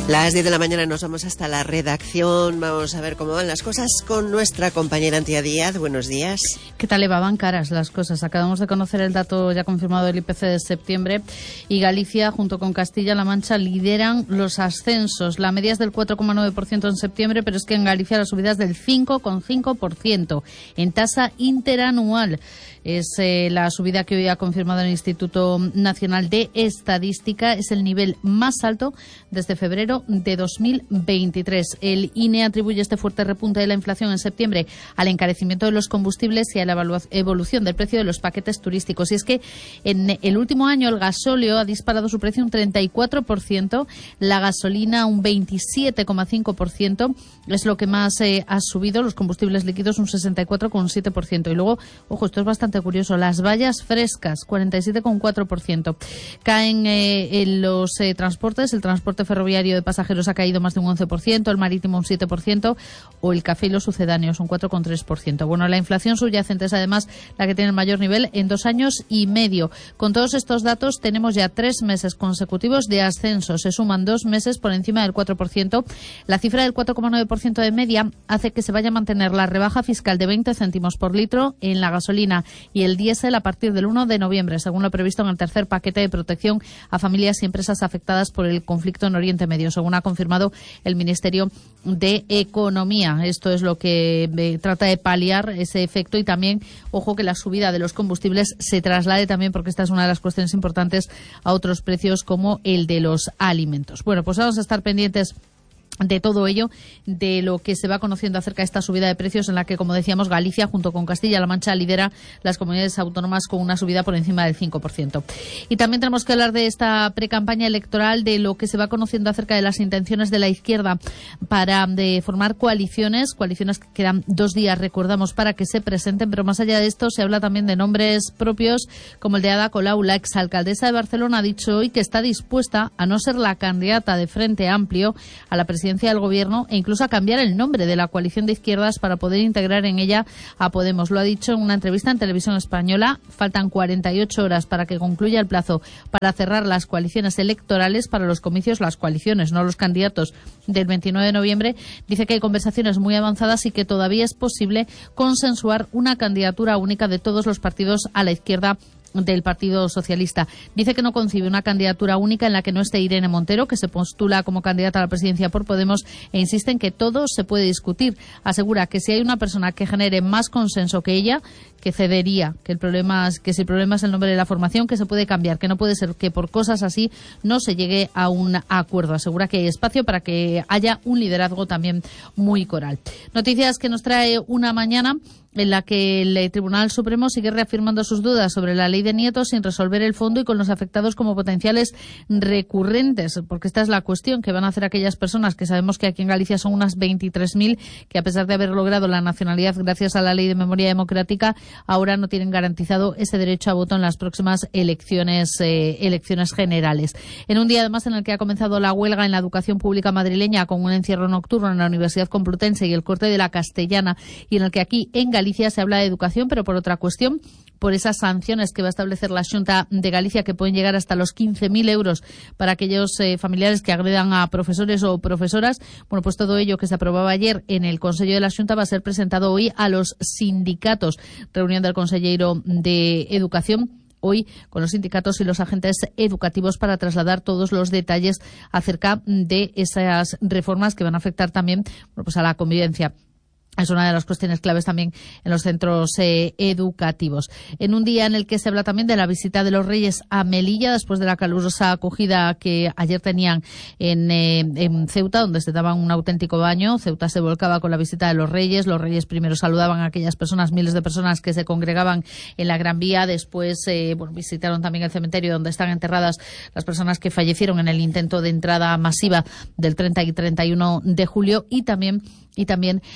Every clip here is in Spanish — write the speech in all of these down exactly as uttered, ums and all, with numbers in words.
Las diez de la mañana nos vamos hasta la redacción. Vamos a ver cómo van las cosas con nuestra compañera Antía Díaz. Buenos días. ¿Qué tal, Eva? Van caras las cosas. Acabamos de conocer el dato ya confirmado del I P C de septiembre y Galicia, junto con Castilla-La Mancha, lideran los ascensos. La media es del cuatro coma nueve por ciento en septiembre, pero es que en Galicia la subida es del cinco coma cinco por ciento en tasa interanual. Es eh, la subida que hoy ha confirmado el Instituto Nacional de Estadística. Es el nivel más alto desde febrero de dos mil veintitrés. El I N E atribuye este fuerte repunte de la inflación en septiembre al encarecimiento de los combustibles y a la evolución del precio de los paquetes turísticos. Y es que en el último año el gasóleo ha disparado su precio un treinta y cuatro por ciento, la gasolina un veintisiete coma cinco por ciento, es lo que más eh, ha subido, los combustibles líquidos un sesenta y cuatro coma siete por ciento. Y luego, ojo, esto es bastante curioso, las bayas frescas, cuarenta y siete coma cuatro por ciento. Caen eh, en los eh, transportes, el transporte ferroviario de pasajeros ha caído más de un once por ciento, el marítimo un siete por ciento o el café y los sucedáneos un cuatro coma tres por ciento. Bueno, la inflación subyacente es además la que tiene el mayor nivel en dos años y medio. Con todos estos datos tenemos ya tres meses consecutivos de ascenso. Se suman dos meses por encima del cuatro por ciento. La cifra del cuatro coma nueve por ciento de media hace que se vaya a mantener la rebaja fiscal de veinte céntimos por litro en la gasolina y el diésel a partir del uno de noviembre, según lo previsto en el tercer paquete de protección a familias y empresas afectadas por el conflicto en Oriente Medio, según ha confirmado el Ministerio de Economía. Esto es lo que eh, trata de paliar ese efecto y también, ojo, que la subida de los combustibles se traslade también, porque esta es una de las cuestiones importantes, a otros precios como el de los alimentos. Bueno, pues vamos a estar pendientes de todo ello, de lo que se va conociendo acerca de esta subida de precios en la que, como decíamos, Galicia, junto con Castilla-La Mancha, lidera las comunidades autónomas con una subida por encima del cinco por ciento. Y también tenemos que hablar de esta precampaña electoral, de lo que se va conociendo acerca de las intenciones de la izquierda para de formar coaliciones, coaliciones que quedan dos días, recordamos, para que se presenten, pero más allá de esto se habla también de nombres propios, como el de Ada Colau. La exalcaldesa de Barcelona ha dicho hoy que está dispuesta a no ser la candidata de Frente Amplio a la presidencia del gobierno e incluso a cambiar el nombre de la coalición de izquierdas para poder integrar en ella a Podemos. Lo ha dicho en una entrevista en Televisión Española. Faltan cuarenta y ocho horas para que concluya el plazo para cerrar las coaliciones electorales para los comicios, las coaliciones, no los candidatos, del veintinueve de noviembre. Dice que hay conversaciones muy avanzadas y que todavía es posible consensuar una candidatura única de todos los partidos a la izquierda del Partido Socialista. Dice que no concibe una candidatura única en la que no esté Irene Montero, que se postula como candidata a la presidencia por Podemos, e insiste en que todo se puede discutir. Asegura que si hay una persona que genere más consenso que ella, que cedería, que el problema es, que si el problema es el nombre de la formación, que se puede cambiar, que no puede ser que por cosas así no se llegue a un acuerdo. Asegura que hay espacio para que haya un liderazgo también muy coral. Noticias que nos trae Una Mañana, en la que el Tribunal Supremo sigue reafirmando sus dudas sobre la ley de nietos sin resolver el fondo y con los afectados como potenciales recurrentes, porque esta es la cuestión que van a hacer aquellas personas que sabemos que aquí en Galicia son unas veintitrés mil, que a pesar de haber logrado la nacionalidad gracias a la ley de memoria democrática, ahora no tienen garantizado ese derecho a voto en las próximas elecciones eh, elecciones generales. En un día además en el que ha comenzado la huelga en la educación pública madrileña, con un encierro nocturno en la Universidad Complutense y el corte de la Castellana, y en el que aquí en Galicia se habla de educación, pero por otra cuestión, por esas sanciones que va a establecer la Xunta de Galicia, que pueden llegar hasta los quince mil euros para aquellos eh, familiares que agredan a profesores o profesoras. Bueno, pues todo ello que se aprobaba ayer en el Consello de la Xunta va a ser presentado hoy a los sindicatos. Reunión del consellero de Educación hoy con los sindicatos y los agentes educativos para trasladar todos los detalles acerca de esas reformas que van a afectar también, bueno, pues a la convivencia. Es una de las cuestiones claves también en los centros eh, educativos. En un día en el que se habla también de la visita de los Reyes a Melilla, después de la calurosa acogida que ayer tenían en, eh, en Ceuta, donde se daban un auténtico baño. Ceuta se volcaba con la visita de los Reyes. Los Reyes primero saludaban a aquellas personas, miles de personas que se congregaban en la Gran Vía. Después eh, bueno, visitaron también el cementerio donde están enterradas las personas que fallecieron en el intento de entrada masiva del treinta y treinta y uno de julio, y también y también eh,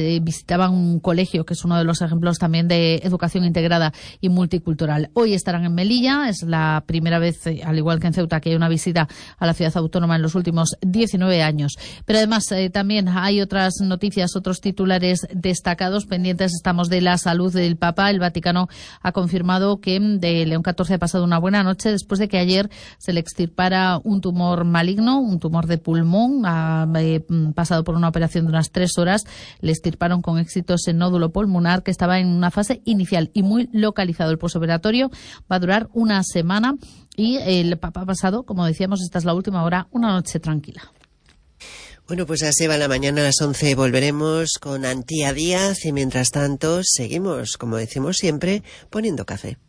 eh, visitaban un colegio que es uno de los ejemplos también de educación integrada y multicultural. Hoy estarán en Melilla, es la primera vez, eh, al igual que en Ceuta, que hay una visita a la ciudad autónoma en los últimos diecinueve años. Pero además eh, también hay otras noticias, otros titulares destacados. Pendientes estamos de la salud del Papa. El Vaticano ha confirmado que de León catorce ha pasado una buena noche después de que ayer se le extirpara un tumor maligno, un tumor de pulmón. Ha eh, pasado por una operación de unas tres horas. Le extirparon con éxito ese nódulo pulmonar que estaba en una fase inicial y muy localizado. El posoperatorio va a durar una semana y el Papa ha pasado, como decíamos, esta es la última hora, una noche tranquila. Bueno, pues así va la mañana, a las once volveremos con Antía Díaz y mientras tanto seguimos, como decimos siempre, poniendo café.